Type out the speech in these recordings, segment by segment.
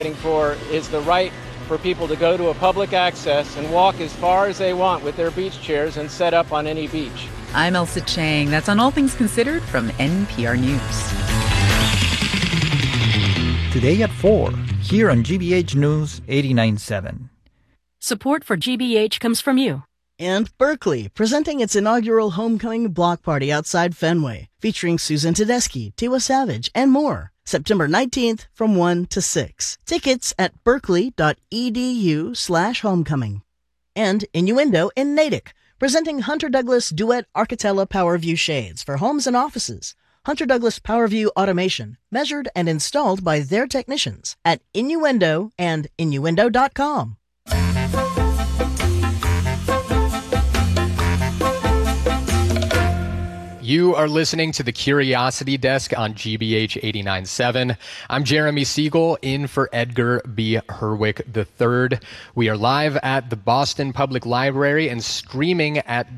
For is the right for people to go to a public access and walk as far as they want with their beach chairs and set up on any beach. I'm Elsa Chang. That's on All Things Considered from NPR News. Today at 4, here on GBH News 89.7. Support for GBH comes from you. And Berkeley, presenting its inaugural homecoming block party outside Fenway, featuring Susan Tedeschi, Tiwa Savage, and more. September 19th from 1 to 6. Tickets at berkeley.edu/homecoming. And Innuendo in Natick, presenting Hunter Douglas Duet Architella PowerView Shades for homes and offices. Hunter Douglas PowerView automation, measured and installed by their technicians at Innuendo and innuendo.com. You are listening to the Curiosity Desk on GBH 89.7. I'm Jeremy Siegel, in for Edgar B. Herwick III. We are live at the Boston Public Library and streaming at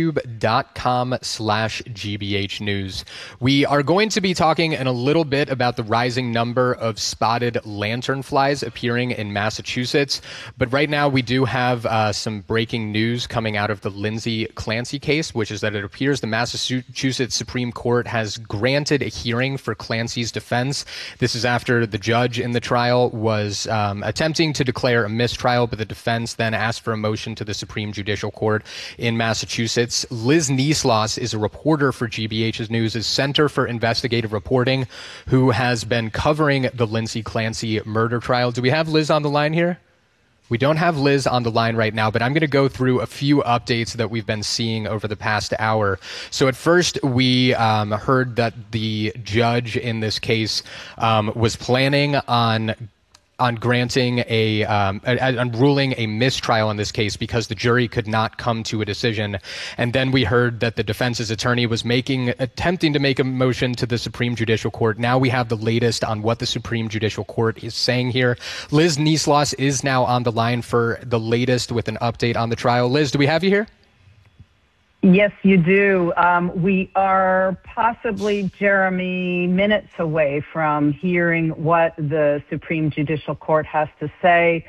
youtube.com/GBH News. We are going to be talking in a little bit about the rising number of spotted lanternflies appearing in Massachusetts. But right now we do have some breaking news coming out of the Lindsay Clancy case, which is that it appears the Massachusetts Supreme Court has granted a hearing for Clancy's defense. This is after the judge in the trial was attempting to declare a mistrial, but the defense then asked for a motion to the Supreme Judicial Court in Massachusetts. Liz Neesloss is a reporter for GBH's News' Center for Investigative Reporting, who has been covering the Lindsay Clancy murder trial. Do we have Liz on the line here? We don't have Liz on the line right now, but I'm going to go through a few updates that we've been seeing over the past hour. So at first, we heard that the judge in this case was planning on granting on ruling a mistrial in this case because the jury could not come to a decision. And then we heard that the defense's attorney was attempting to make a motion to the Supreme Judicial Court. Now we have the latest on what the Supreme Judicial Court is saying here. Liz Neesloss is now on the line for the latest with an update on the trial. Liz, do we have you here? Yes, you do. We are possibly, Jeremy, minutes away from hearing what the Supreme Judicial Court has to say.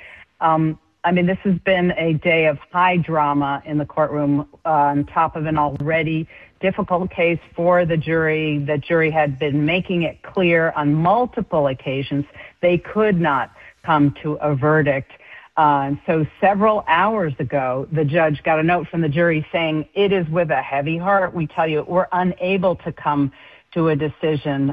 This has been a day of high drama in the courtroom on top of an already difficult case for the jury. The jury had been making it clear on multiple occasions they could not come to a verdict. So several hours ago, the judge got a note from the jury saying, "It is with a heavy heart, we tell you, we're unable to come to a decision."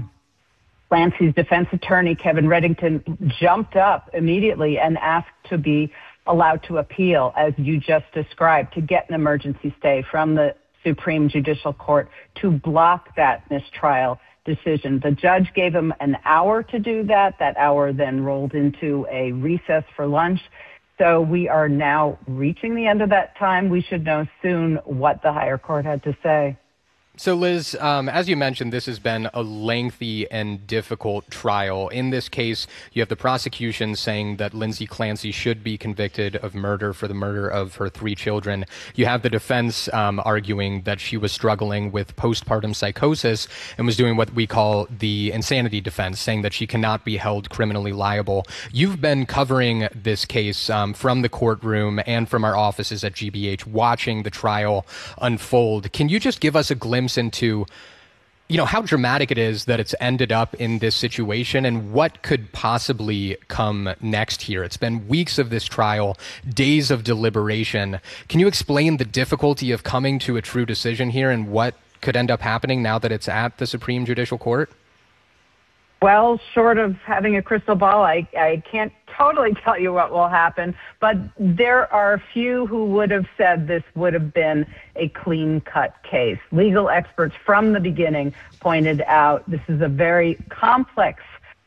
Clancy's defense attorney, Kevin Reddington, jumped up immediately and asked to be allowed to appeal, as you just described, to get an emergency stay from the Supreme Judicial Court to block that mistrial decision. The judge gave him an hour to do that. That hour then rolled into a recess for lunch. So we are now reaching the end of that time. We should know soon what the higher court had to say. So, Liz, as you mentioned, this has been a lengthy and difficult trial. In this case, you have the prosecution saying that Lindsay Clancy should be convicted of murder for the murder of her 3 children. You have the defense arguing that she was struggling with postpartum psychosis and was doing what we call the insanity defense, saying that she cannot be held criminally liable. You've been covering this case from the courtroom and from our offices at GBH, watching the trial unfold. Can you just give us a glimpse into, how dramatic it is that it's ended up in this situation and what could possibly come next here? It's been weeks of this trial, days of deliberation. Can you explain the difficulty of coming to a true decision here and what could end up happening now that it's at the Supreme Judicial Court? Well, short of having a crystal ball, I can't totally tell you what will happen, but there are a few who would have said this would have been a clean-cut case. Legal experts from the beginning pointed out this is a very complex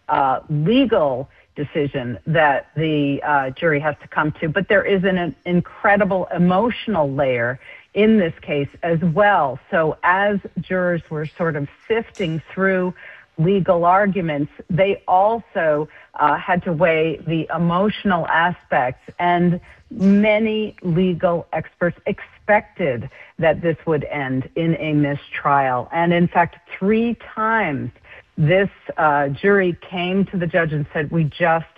legal decision that the jury has to come to, but there is an incredible emotional layer in this case as well. So as jurors were sort of sifting through legal arguments, they also had to weigh the emotional aspects, and many legal experts expected that this would end in a mistrial. And in fact, 3 times this jury came to the judge and said, we just